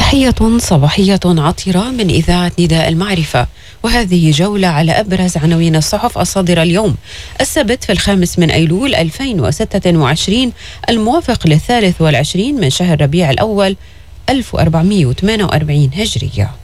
تحية صباحية عطرة من إذاعة نداء المعرفة، وهذه جولة على أبرز عناوين الصحف الصادرة اليوم السبت في 5 أيلول 2026 الموافق ل23 من شهر ربيع الأول 1448 هجرية.